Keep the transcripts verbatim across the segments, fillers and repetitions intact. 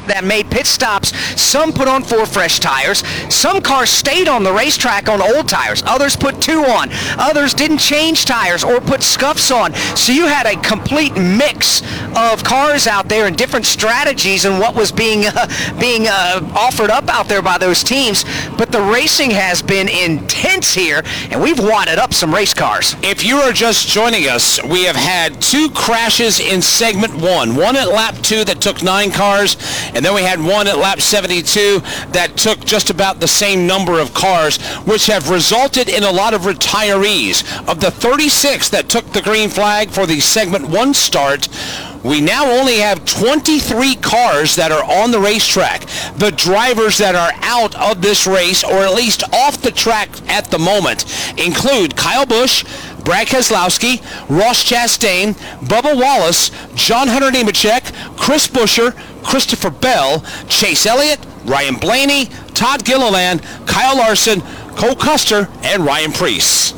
that made pit stops. Some put on four fresh tires. Some cars stayed on the racetrack on old tires. Others put two on. Others didn't change tires or put scuffs on. So you had a complete mix of cars out there and different strategies and what was being uh, being uh, offered up out there by those teams. But the racing has been intense here, and we've wadded up some race cars. If you are just joining us, we have had two crashes in segment one. One at lap two that took nine cars, and then we had one at lap seventy-two that took just about the same number of cars, which have resulted in a lot of retirees. Of the thirty-six that took the green flag for the segment one start, we now only have twenty-three cars that are on the racetrack. The drivers that are out of this race, or at least off the track at the moment, include Kyle Busch, Brad Keselowski, Ross Chastain, Bubba Wallace, John Hunter Nemechek, Chris Buescher, Christopher Bell, Chase Elliott, Ryan Blaney, Todd Gilliland, Kyle Larson, Cole Custer, and Ryan Preece.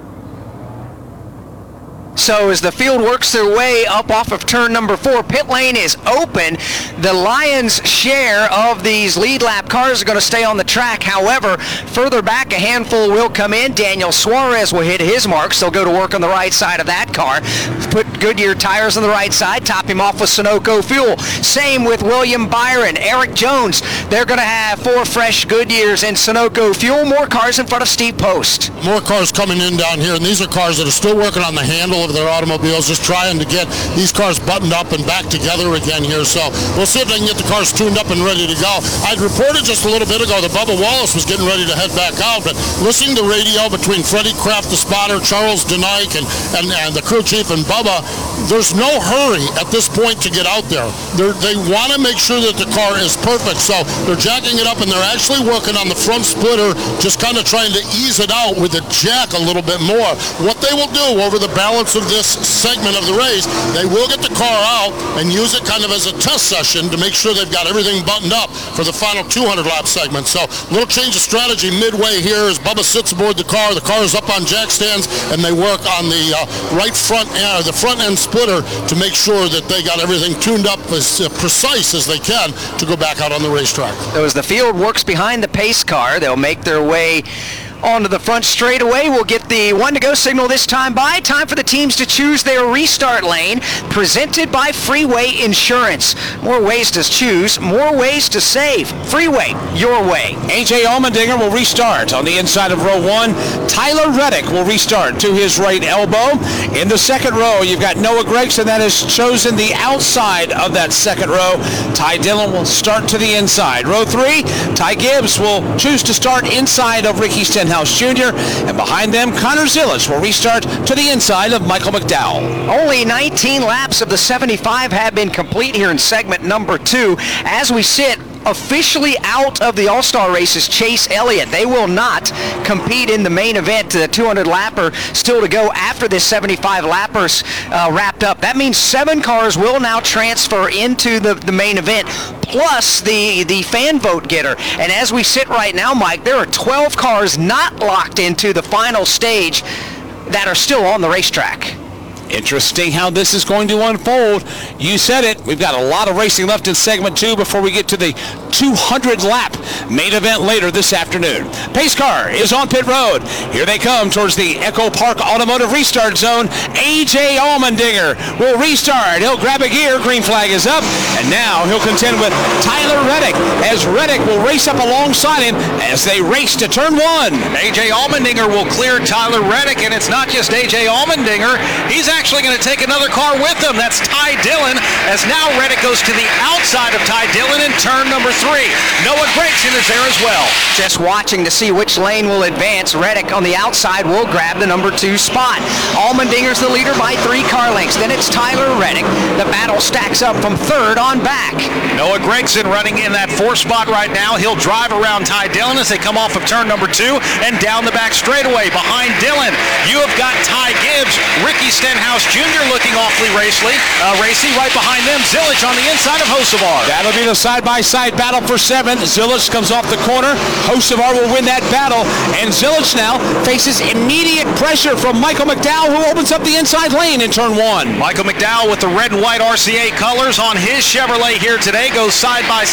So as the field works their way up off of turn number four, pit lane is open. The Lions' share of these lead lap cars are going to stay on the track. However, further back, a handful will come in. Daniel Suarez will hit his marks. They'll go to work on the right side of that car. Put Goodyear tires on the right side, top him off with Sunoco fuel. Same with William Byron, Eric Jones. They're going to have four fresh Goodyears and Sunoco fuel. More cars in front of Steve Post. More cars coming in down here, and these are cars that are still working on the handle of their automobiles, just trying to get these cars buttoned up and back together again here. So we'll see if they can get the cars tuned up and ready to go. I'd reported just a little bit ago that Bubba Wallace was getting ready to head back out, but listening to radio between Freddie Kraft, the spotter, Charles Denike, and, and, and the crew chief and Bubba, there's no hurry at this point to get out there. They're, they want to make sure that the car is perfect, so they're jacking it up, and they're actually working on the front splitter, just kind of trying to ease it out with the jack a little bit more. What they will do over the balance of this segment of the race, they will get the car out and use it kind of as a test session to make sure they've got everything buttoned up for the final two hundred lap segment. So a little change of strategy midway here as Bubba sits aboard the car. The car is up on jack stands, and they work on the uh, right front, uh, the front end splitter to make sure that they got everything tuned up as uh, precise as they can to go back out on the racetrack. So as the field works behind the pace car, they'll make their way onto the front straightaway. We'll get the one to go signal this time by. Time for the teams to choose their restart lane, presented by Freeway Insurance. More ways to choose, more ways to save. Freeway, your way. A J Allmendinger will restart on the inside of row one. Tyler Reddick will restart to his right elbow. In the second row, you've got Noah Gragson that has chosen the outside of that second row. Ty Dillon will start to the inside. Row three, Ty Gibbs will choose to start inside of Ricky Stenhouse Junior, and behind them, Connor Zilisch will restart to the inside of Michael McDowell. Only nineteen laps of the seventy-five have been complete here in segment number two. As we sit, officially out of the All-Star races, Chase Elliott. They will not compete in the main event. The two hundred lapper still to go after this seventy-five lappers uh, wrapped up. That means seven cars will now transfer into the, the main event, plus the, the fan vote getter. And as we sit right now, Mike, there are twelve cars not locked into the final stage that are still on the racetrack. Interesting how this is going to unfold. You said it. We've got a lot of racing left in segment two before we get to the two hundred lap main event later this afternoon. Pace car is on pit road. Here they come towards the Echo Park Automotive Restart Zone. A J Allmendinger will restart. He'll grab a gear. Green flag is up. And now he'll contend with Tyler Reddick as Reddick will race up alongside him as they race to turn one. A J Allmendinger will clear Tyler Reddick, and it's not just A J Allmendinger. He's actually going to take another car with him. That's Ty Dillon, as now Reddick goes to the outside of Ty Dillon in turn number three. Noah Gragson is there as well. Just watching to see which lane will advance. Reddick on the outside will grab the number two spot. Allmendinger's the leader by three car lengths. Then it's Tyler Reddick. The battle stacks up from third on back. Noah Gragson running in that fourth spot right now. He'll drive around Ty Dillon as they come off of turn number two and down the back straightaway. Behind Dillon, you have got Ty Gibbs, Ricky Stenhouse Junior looking awfully racy. Uh, racy. Right behind them, Zilisch on the inside of Hocevar. That'll be the side-by-side battle for seventh. Zilisch comes off the corner. Hocevar will win that battle, and Zilisch now faces immediate pressure from Michael McDowell, who opens up the inside lane in turn one. Michael McDowell with the red and white R C A colors on his Chevrolet here today goes side by